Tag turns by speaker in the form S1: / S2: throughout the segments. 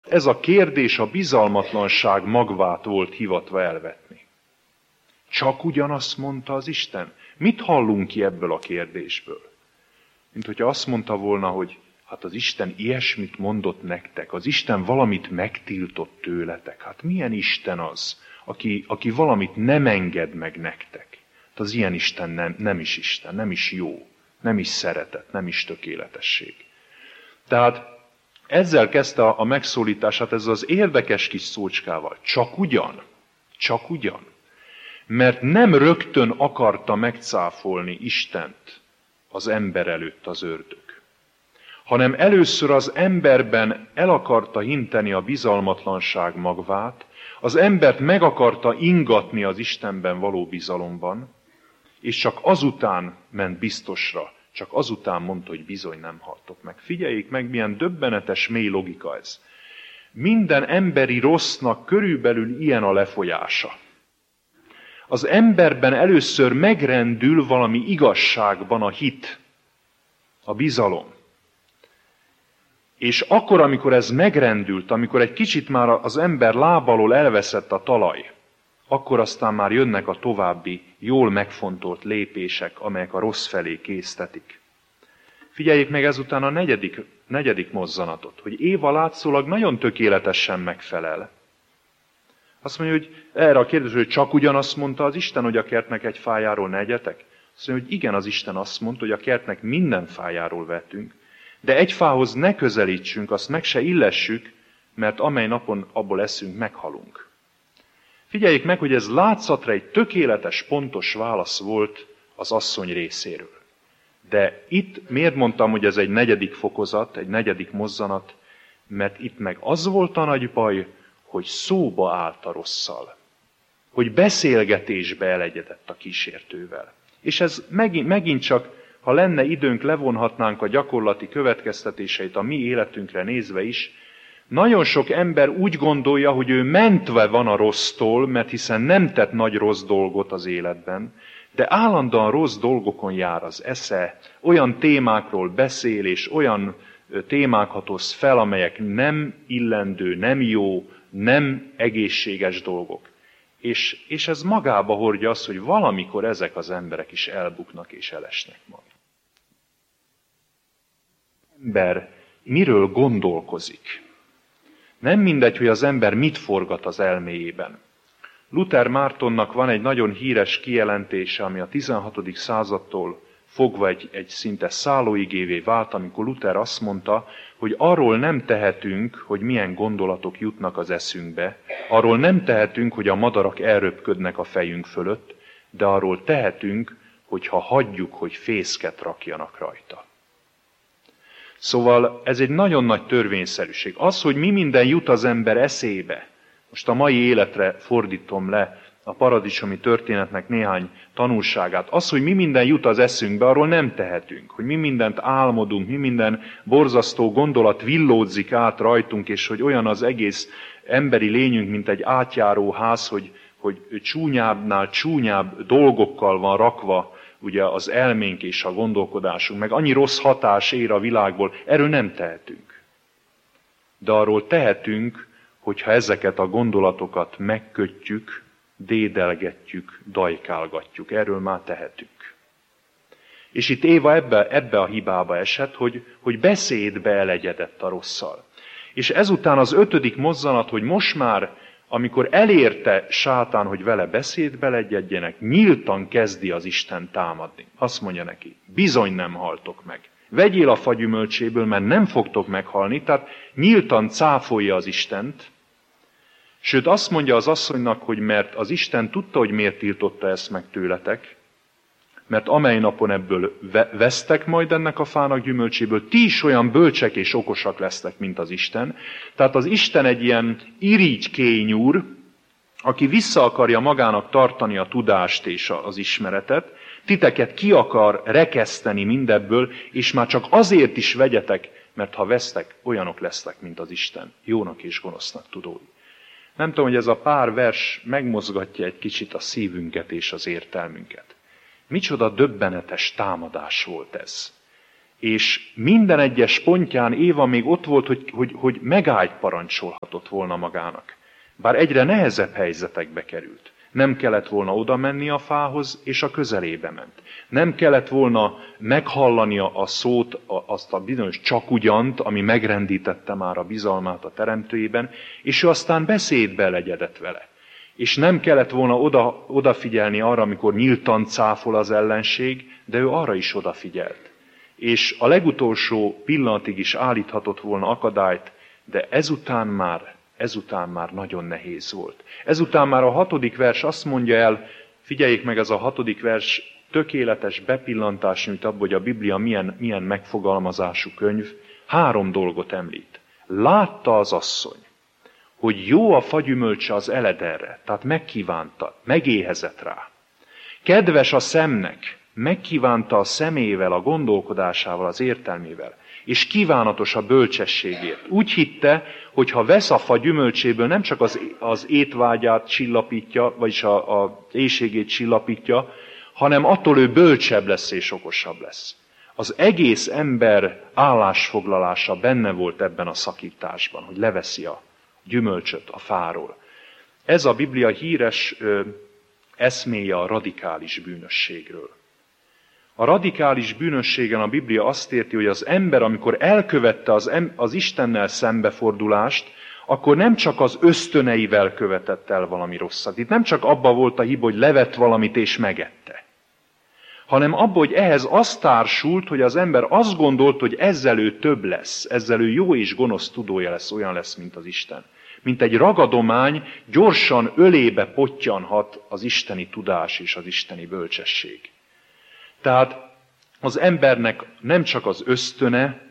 S1: Ez a kérdés a bizalmatlanság magvát volt hivatva elvetni. Csak ugyanazt mondta az Isten? Mit hallunk ki ebből a kérdésből? Mint hogyha azt mondta volna, hogy hát az Isten ilyesmit mondott nektek, az Isten valamit megtiltott tőletek. Hát milyen Isten az, aki valamit nem enged meg nektek? Hát az ilyen Isten nem is Isten, nem is jó, nem is szeretet, nem is tökéletesség. Tehát ezzel kezdte a megszólítását, ezzel az érdekes kis szócskával. Csak ugyan. Mert nem rögtön akarta megcáfolni Istent az ember előtt az ördög, hanem először az emberben el akarta hinteni a bizalmatlanság magvát, az embert meg akarta ingatni az Istenben való bizalomban, és csak azután ment biztosra, csak azután mondta, hogy bizony nem haltok meg. Figyeljék meg, milyen döbbenetes, mély logika ez. Minden emberi rossznak körülbelül ilyen a lefolyása. Az emberben először megrendül valami igazságban a hit, a bizalom. És akkor, amikor ez megrendült, amikor egy kicsit már az ember lábalól elveszett a talaj, akkor aztán már jönnek a további, jól megfontolt lépések, amelyek a rossz felé késztetik. Figyeljék meg ezután a negyedik mozzanatot, hogy Éva látszólag nagyon tökéletesen megfelel. Azt mondja, hogy erre a kérdésre, hogy csak ugyanazt mondta az Isten, hogy a kertnek egy fájáról ne egyetek? Azt mondja, hogy igen, az Isten azt mondta, hogy a kertnek minden fájáról vettünk, de egy fához ne közelítsünk, azt meg se illessük, mert amely napon abból eszünk, meghalunk. Figyeljék meg, hogy ez látszatra egy tökéletes, pontos válasz volt az asszony részéről. De itt miért mondtam, hogy ez egy negyedik fokozat, egy negyedik mozzanat? Mert itt meg az volt a nagy baj, hogy szóba állt a rosszal. Hogy beszélgetésbe elegyedett a kísértővel. És ez megint csak, ha lenne időnk, levonhatnánk a gyakorlati következtetéseit a mi életünkre nézve is. Nagyon sok ember úgy gondolja, hogy ő mentve van a rossztól, mert hiszen nem tett nagy rossz dolgot az életben, de állandóan rossz dolgokon jár az esze, olyan témákról beszél, és olyan témákat hoz fel, amelyek nem illendő, nem jó, nem egészséges dolgok. És ez magába hordja azt, hogy valamikor ezek az emberek is elbuknak és elesnek majd. Ember miről gondolkozik? Nem mindegy, hogy az ember mit forgat az elméjében. Luther Mártonnak van egy nagyon híres kijelentése, ami a 16. századtól fogva egy szinte szállóigévé vált, amikor Luther azt mondta, hogy arról nem tehetünk, hogy milyen gondolatok jutnak az eszünkbe, arról nem tehetünk, hogy a madarak elröpködnek a fejünk fölött, de arról tehetünk, hogyha hagyjuk, hogy fészket rakjanak rajta. Szóval ez egy nagyon nagy törvényszerűség. Az, hogy mi minden jut az ember eszébe, most a mai életre fordítom le a paradicsomi történetnek néhány tanulságát. Az, hogy mi minden jut az eszünkbe, arról nem tehetünk. Hogy mi mindent álmodunk, mi minden borzasztó gondolat villódzik át rajtunk, és hogy olyan az egész emberi lényünk, mint egy átjáró ház, hogy csúnyábbnál csúnyább dolgokkal van rakva ugye az elménk és a gondolkodásunk, meg annyi rossz hatás ér a világból, erről nem tehetünk. De arról tehetünk, hogyha ezeket a gondolatokat megkötjük, dédelgetjük, dajkálgatjuk. Erről már tehetünk. És itt Éva ebbe a hibába esett, hogy beszédbe elegyedett a rosszal. És ezután az 5. mozzanat, hogy most már, amikor elérte sátán, hogy vele beszédbe legyedjenek, nyíltan kezdi az Isten támadni. Azt mondja neki, bizony nem haltok meg. Vegyél a fagyümölcséből, mert nem fogtok meghalni, tehát nyíltan cáfolja az Istent. Sőt, azt mondja az asszonynak, hogy mert az Isten tudta, hogy miért tiltotta ezt meg tőletek, mert amely napon ebből vesztek majd ennek a fának gyümölcséből, ti is olyan bölcsek és okosak lesztek, mint az Isten. Tehát az Isten egy ilyen irigy kényúr, aki vissza akarja magának tartani a tudást és az ismeretet, titeket ki akar rekeszteni mindebből, és már csak azért is vegyetek, mert ha vesztek, olyanok lesztek, mint az Isten, jónak és gonosznak tudói. Nem tudom, hogy ez a pár vers megmozgatja egy kicsit a szívünket és az értelmünket. Micsoda döbbenetes támadás volt ez. És minden egyes pontján Éva még ott volt, hogy megállt parancsolhatott volna magának. Bár egyre nehezebb helyzetekbe került. Nem kellett volna oda menni a fához, és a közelébe ment. Nem kellett volna meghallania a szót, azt a bizonyos csak ugyant, ami megrendítette már a bizalmát a teremtőjében, és ő aztán beszédbe legyedett vele. És nem kellett volna odafigyelni arra, amikor nyíltan cáfol az ellenség, de ő arra is odafigyelt. És a legutolsó pillanatig is állíthatott volna akadályt, de ezután már nagyon nehéz volt. Ezután már a 6. vers azt mondja el, figyeljék meg, ez a 6. vers tökéletes bepillantás nyújt abba, hogy a Biblia milyen megfogalmazású könyv. 3 dolgot említ. Látta az asszony, hogy jó a fagyümölcse az elederre, tehát megkívánta, megéhezett rá. Kedves a szemnek, megkívánta a szemével, a gondolkodásával, az értelmével, és kívánatos a bölcsességért. Úgy hitte, hogy ha vesz a fa gyümölcséből, nem csak az étvágyát csillapítja, vagyis az éhségét csillapítja, hanem attól ő bölcsebb lesz és okosabb lesz. Az egész ember állásfoglalása benne volt ebben a szakításban, hogy leveszi a gyümölcsöt a fáról. Ez a Biblia híres eszméje a radikális bűnösségről. A radikális bűnösségen a Biblia azt érti, hogy az ember, amikor elkövette az Istennel szembefordulást, akkor nem csak az ösztöneivel követett el valami rosszat. Itt nem csak abba volt a hiba, hogy levett valamit és megette, hanem abba, hogy ehhez az társult, hogy az ember azt gondolt, hogy ezzel ő több lesz, ezzel ő jó és gonosz tudója lesz, olyan lesz, mint az Isten. Mint egy ragadomány, gyorsan ölébe pottyanhat az isteni tudás és az isteni bölcsesség. Tehát az embernek nem csak az ösztöne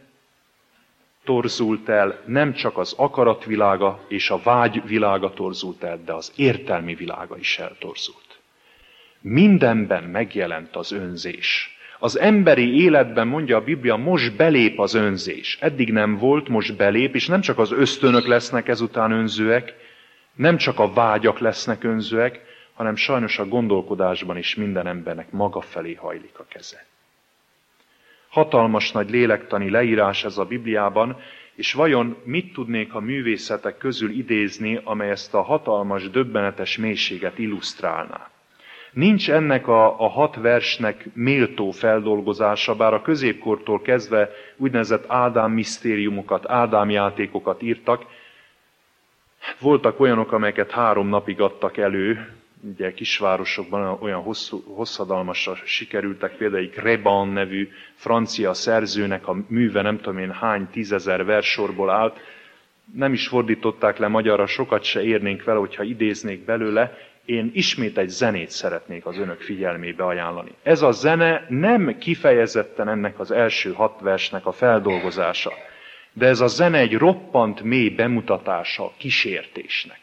S1: torzult el, nem csak az akaratvilága és a vágyvilága torzult el, de az értelmi világa is eltorzult. Mindenben megjelent az önzés. Az emberi életben, mondja a Biblia, most belép az önzés. Eddig nem volt, most belép, és nem csak az ösztönök lesznek ezután önzőek, nem csak a vágyak lesznek önzőek, hanem sajnos a gondolkodásban is minden embernek maga felé hajlik a keze. Hatalmas nagy lélektani leírás ez a Bibliában, és vajon mit tudnék a művészetek közül idézni, amely ezt a hatalmas, döbbenetes mélységet illusztrálná? Nincs ennek a 6 versnek méltó feldolgozása, bár a középkortól kezdve úgynevezett Ádám misztériumokat, Ádám játékokat írtak. Voltak olyanok, amelyeket 3 napig adtak elő, ugye kisvárosokban olyan hosszadalmasra sikerültek, például egy Reban nevű francia szerzőnek a műve nem tudom én hány 10 000 verssorból állt. Nem is fordították le magyarra, sokat se érnénk vele, hogyha idéznék belőle. Én ismét egy zenét szeretnék az önök figyelmébe ajánlani. Ez a zene nem kifejezetten ennek az első 6 versnek a feldolgozása, de ez a zene egy roppant mély bemutatása a kísértésnek.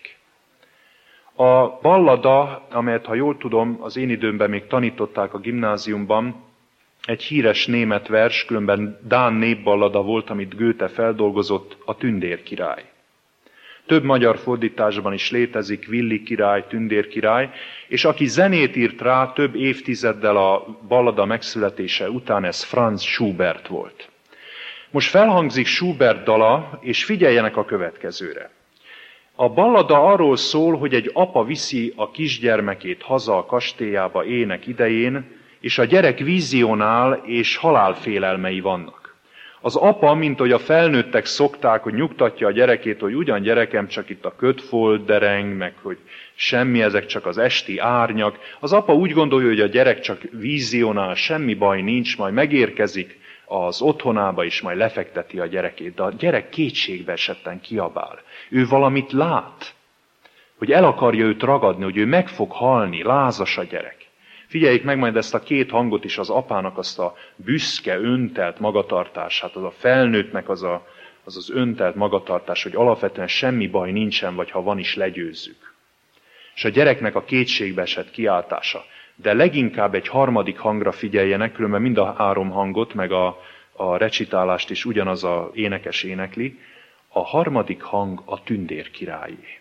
S1: A ballada, amelyet, ha jól tudom, az én időmben még tanították a gimnáziumban, egy híres német vers, különben dán népballada volt, amit Goethe feldolgozott, a Tündérkirály. Több magyar fordításban is létezik Willi király, Tündérkirály, és aki zenét írt rá több évtizeddel a ballada megszületése után, ez Franz Schubert volt. Most felhangzik Schubert dala, és figyeljenek a következőre. A ballada arról szól, hogy egy apa viszi a kisgyermekét haza a kastélyába ének idején, és a gyerek vizionál, és halálfélelmei vannak. Az apa, mint hogy a felnőttek szokták, hogy nyugtatja a gyerekét, hogy ugyan gyerekem, csak itt a kötfolt dereng, meg hogy semmi, ezek csak az esti árnyak. Az apa úgy gondolja, hogy a gyerek csak vizionál, semmi baj nincs, majd megérkezik az otthonába is, majd lefekteti a gyerekét. De a gyerek kétségbe esetten kiabál. Ő valamit lát, hogy el akarja őt ragadni, hogy ő meg fog halni, lázas a gyerek. Figyeljék meg majd ezt a 2 hangot is, az apának azt a büszke, öntelt magatartását, az a felnőttnek az öntelt magatartás, hogy alapvetően semmi baj nincsen, vagy ha van is, legyőzzük. És a gyereknek a kétségbeesett kiáltása. De leginkább egy 3. hangra figyeljenek, különben mind a 3 hangot, meg a recitálást is ugyanaz a énekes énekli. A 3. hang a Tündérkirályé,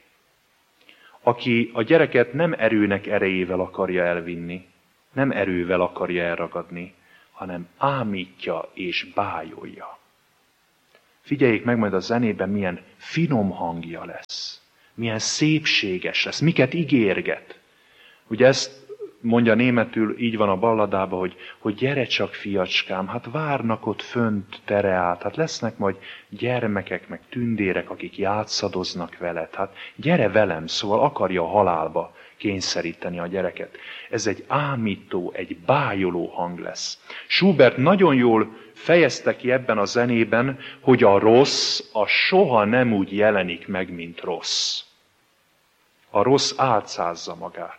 S1: aki a gyereket nem erőnek erejével akarja elvinni, nem erővel akarja elragadni, hanem ámítja és bájolja. Figyeljék meg majd a zenében, milyen finom hangja lesz, milyen szépséges lesz, miket ígérget. Ugye ezt mondja németül, így van a balladában, hogy gyere csak fiacskám, hát várnak ott fönt tereát, hát lesznek majd gyermekek, meg tündérek, akik játszadoznak veled, hát gyere velem, szóval akarja a halálba kényszeríteni a gyereket. Ez egy ámító, egy bájoló hang lesz. Schubert nagyon jól fejezte ki ebben a zenében, hogy a rossz, a soha nem úgy jelenik meg, mint rossz. A rossz álcázza magát.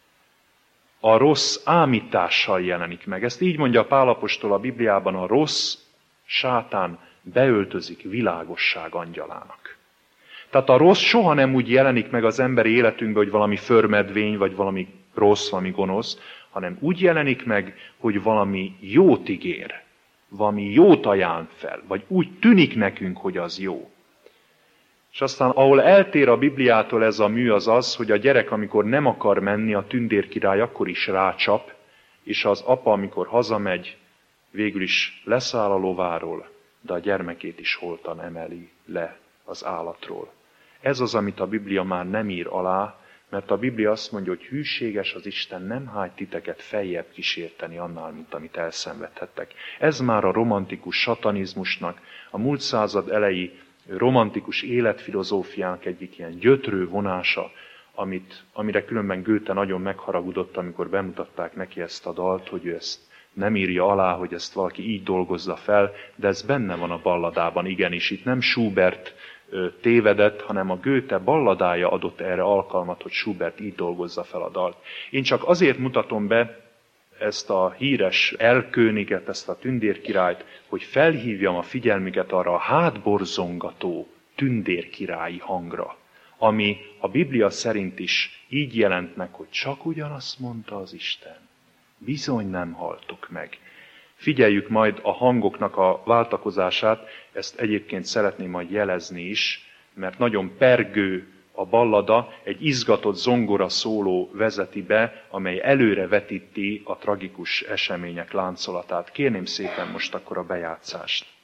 S1: A rossz ámítással jelenik meg. Ezt így mondja Pál apostol a Bibliában, a rossz, sátán beöltözik világosság angyalának. Tehát a rossz soha nem úgy jelenik meg az emberi életünkben, hogy valami förmedvény, vagy valami rossz, valami gonosz, hanem úgy jelenik meg, hogy valami jót ígér, valami jót ajánl fel, vagy úgy tűnik nekünk, hogy az jó. És aztán, ahol eltér a Bibliától ez a mű, az, hogy a gyerek, amikor nem akar menni, a tündérkirály akkor is rácsap, és az apa, amikor hazamegy, végül is leszáll a lováról, de a gyermekét is holtan emeli le az állatról. Ez az, amit a Biblia már nem ír alá, mert a Biblia azt mondja, hogy hűséges az Isten, nem hagy titeket feljebb kísérteni annál, mint amit elszenvedhettek. Ez már a romantikus satanizmusnak, a múlt század elejé romantikus életfilozófiának egyik ilyen gyötrő vonása, amire különben Goethe nagyon megharagudott, amikor bemutatták neki ezt a dalt, hogy ő ezt nem írja alá, hogy ezt valaki így dolgozza fel, de ez benne van a balladában, igenis. Itt nem Schubert tévedett, hanem a Goethe balladája adott erre alkalmat, hogy Schubert így dolgozza fel a dalt. Én csak azért mutatom be ezt a híres elköniget, ezt a tündérkirályt, hogy felhívjam a figyelmüket arra a hátborzongató tündérkirályi hangra, ami a Biblia szerint is így jelent meg, hogy csak ugyanazt mondta az Isten. Bizony nem haltuk meg. Figyeljük majd a hangoknak a váltakozását, ezt egyébként szeretném majd jelezni is, mert nagyon pergő a ballada, egy izgatott zongora szóló vezeti be, amely előre vetíti a tragikus események láncolatát. Kérném szépen most akkor a bejátszást.